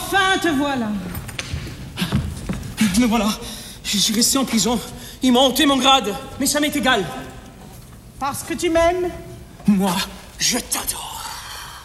Enfin, te voilà. Me voilà. Je suis resté en prison. Ils m'ont ôté mon grade. Mais ça m'est égal. Parce que tu m'aimes? Moi, je t'adore.